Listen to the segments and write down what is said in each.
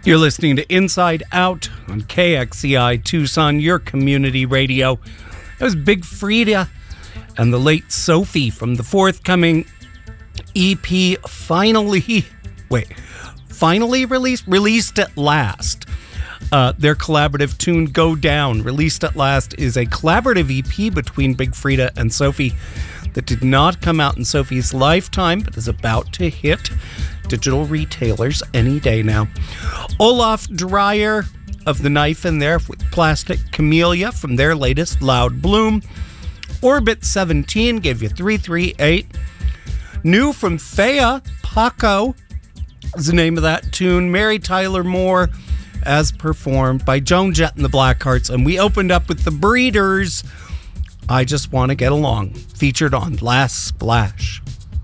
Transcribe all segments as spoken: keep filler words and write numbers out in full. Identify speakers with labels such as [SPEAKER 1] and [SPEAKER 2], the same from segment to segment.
[SPEAKER 1] You're listening to Inside Out on K X C I Tucson, your community radio. That was Big Frida and the late Sophie from the forthcoming E P, finally, wait, finally released? Released at Last. Uh, their collaborative tune, Go Down, Released at Last, is a collaborative E P between Big Frida and Sophie that did not come out in Sophie's lifetime, but is about to hit digital retailers any day now. Olaf Dreyer of The Knife in There with Plastic Camellia from their latest Loud Bloom. Orbit seventeen gave you three three eight. New from Thea, Paco is the name of that tune. Mary Tyler Moore, as performed by Joan Jett and the Blackhearts. And we opened up with the Breeders, I Just Want to Get Along, featured on Last Splash.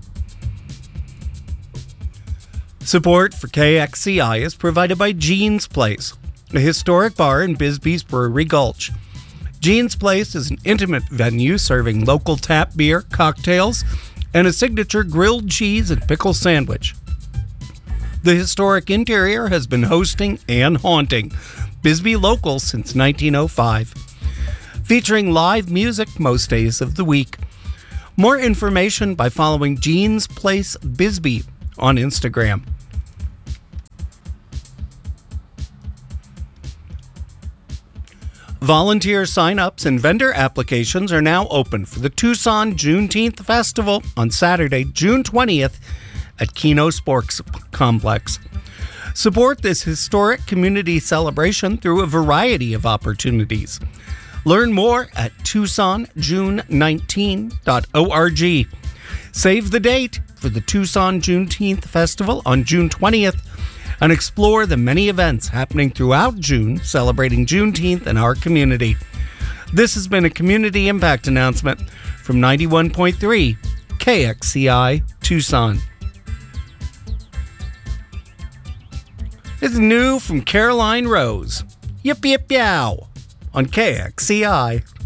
[SPEAKER 1] Support for K X C I is provided by Jean's Place, a historic bar in Bisbee's Brewery Gulch. Jean's Place is an intimate venue serving local tap beer, cocktails, and a signature grilled cheese and pickle sandwich. The historic interior has been hosting and haunting Bisbee locals since nineteen oh five, featuring live music most days of the week. More information by following Jean's Place Bisbee on Instagram. Volunteer sign-ups and vendor applications are now open for the Tucson Juneteenth Festival on Saturday, June twentieth at Keno Sports Complex. Support this historic community celebration through a variety of opportunities. Learn more at tucson june nineteen dot org. Save the date for the Tucson Juneteenth Festival on June twentieth and explore the many events happening throughout June celebrating Juneteenth in our community. This has been a community impact announcement from ninety-one point three K X C I Tucson. It's new from Caroline Rose. Yip yip yow on K X C I.